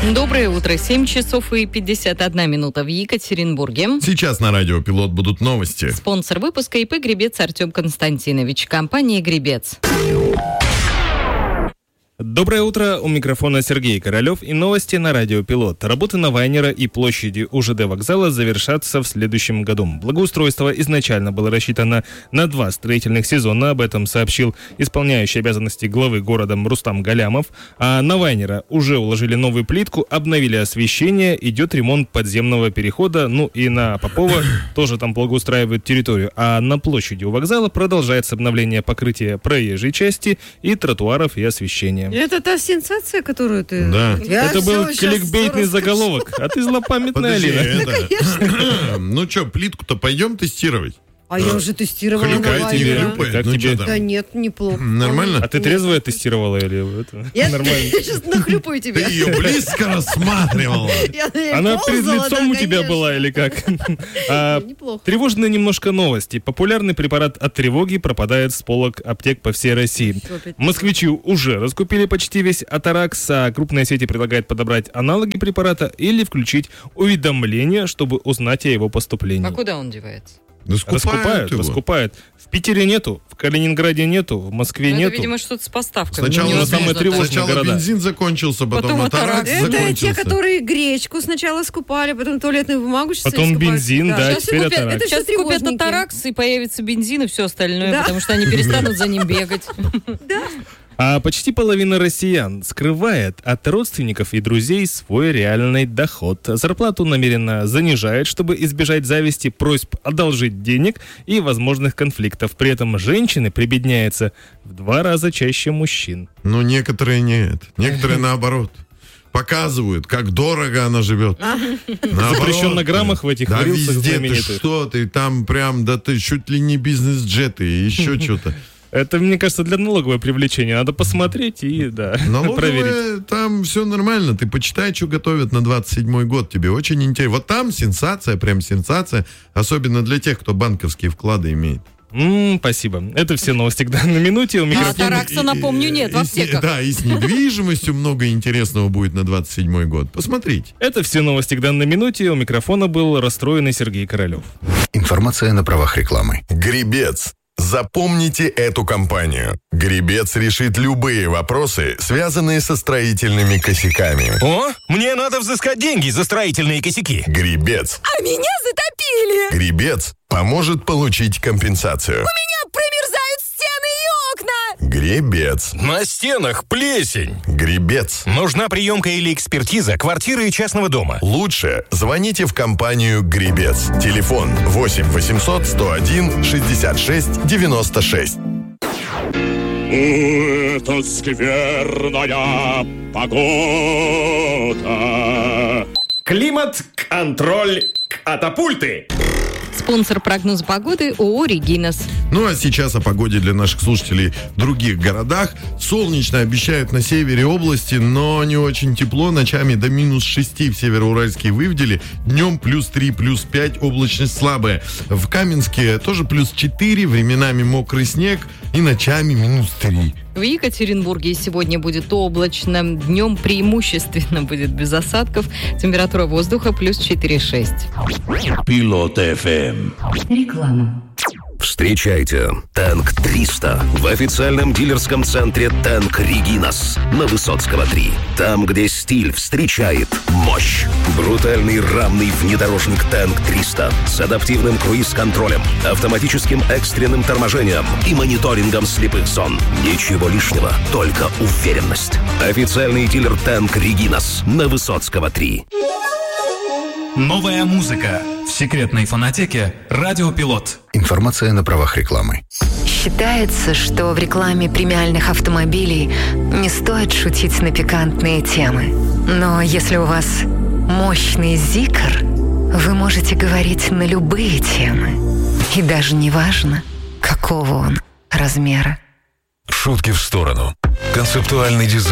Доброе утро. 7 часов и 51 минута в Екатеринбурге. Сейчас на радио «Пилот» будут новости. Спонсор выпуска ИП «Гребец» Артем Константинович. Компания «Гребец». Доброе утро, у микрофона Сергей Королев и новости на радио «Пилот». Работы на Вайнера и площади УЖД вокзала завершатся в следующем году. Благоустройство изначально было рассчитано на 2 строительных сезона, об этом сообщил исполняющий обязанности главы города Рустам Галямов. А на Вайнера уже уложили новую плитку, обновили освещение, идет ремонт подземного перехода, ну и на Попова тоже там благоустраивают территорию. А на площади у вокзала продолжается обновление покрытия проезжей части и тротуаров и освещения. Это та сенсация, которую ты... Да. Это был кликбейтный заголовок, а ты злопамятная, Алина. Ну что, плитку-то пойдем тестировать? А я уже тестировала на Хлюпает или Вайнера. хлюпает? Как Ну тебе? что там? Да нет, неплохо. Нормально? А ты трезвая тестировала или это? Я Нормально. сейчас нахлюпаю Ты тебя. ее близко рассматривала. Она перед ползала, лицом да, у тебя конечно. была или как? Неплохо. Тревожные немножко новости. Популярный препарат от тревоги пропадает с полок аптек по всей России. Что опять? Москвичи уже раскупили почти весь Атаракс, а крупные сети предлагают подобрать аналоги препарата или включить уведомление, чтобы узнать о его поступлении. А куда он девается? Да скупают его. Раскупают. В Питере нету, в Калининграде нету, в Москве Ну, нету. это, видимо, что-то с поставками. Сначала, Ну, невозможно самое так. тревожное. сначала города. бензин закончился, потом Потом Атаракс Атаракс. Это те, закончился. которые гречку сначала скупали, потом туалетную бумагу сейчас Потом скупают. бензин, да, Сейчас теперь купят, Атаракс. Это сейчас всё купят тревожненькие. Атаракс, и появится бензин и все остальное, Да. потому что они перестанут за ним бегать. А почти половина россиян скрывает от родственников и друзей свой реальный доход. Зарплату намеренно занижает, чтобы избежать зависти, просьб одолжить денег и возможных конфликтов. При этом женщины прибедняются в 2 раза чаще мужчин. Но некоторые нет. Некоторые наоборот. Показывают, как дорого она живет. Наоборот. Запрещен на граммах в этих Да рилсах везде ты знаменитых. что, ты там прям, да ты чуть ли не бизнес-джеты, и еще что-то. Это, мне кажется, для налогового привлечения. Надо посмотреть и, да, проверить. Налоговая, там все нормально. Ты почитай, что готовят на 27-й год. Тебе очень интересно. Вот там сенсация, прям сенсация. Особенно для тех, кто банковские вклады имеет. Спасибо. Это все новости к данной минуте. У А микрофона... Атаракса, напомню, нет в аптеках. Да, и с недвижимостью много интересного будет на 27-й год. Посмотрите. Это все новости к данной минуте. У микрофона был расстроенный Сергей Королев. Информация на правах рекламы. Гребец. Запомните эту компанию. Гребец решит любые вопросы, связанные со строительными косяками. О, мне надо взыскать деньги за строительные косяки. Гребец. А меня затопили! Гребец поможет получить компенсацию. Меня промерзают стены и окна! Гребец. На стенах плесень. Гребец. Нужна приемка или экспертиза квартиры и частного дома. Лучше звоните в компанию «Гребец». Телефон 8 800 101 66 96. Это скверная погода. Климат-контроль катапульты. Спонсор прогноза погоды ООО «Регинас». Ну а сейчас о погоде для наших слушателей в других городах. Солнечно обещают на севере области, но не очень тепло. Ночами до -6 в Североуральске Вывделе. Днем +3, +5, облачность слабая. В Каменске тоже +4, временами мокрый снег и ночами -3. В Екатеринбурге сегодня будет облачно. Днем преимущественно будет без осадков. Температура воздуха +4,6. Пилот ФМ. Реклама. Встречайте Танк 300 в официальном дилерском центре Танк Регинас на Высоцкого 3. Там, где стиль встречает мощь. Брутальный рамный внедорожник Танк 300 с адаптивным круиз-контролем, автоматическим экстренным торможением и мониторингом слепых зон. Ничего лишнего, только уверенность. Официальный дилер Танк Регинас на Высоцкого 3. Новая музыка в секретной фонотеке «Радио Пилот». Информация на правах рекламы. Считается, что в рекламе премиальных автомобилей не стоит шутить на пикантные темы. Но если у вас мощный зикр, вы можете говорить на любые темы. И даже не важно, какого он размера. Шутки в сторону. Концептуальный дизайн.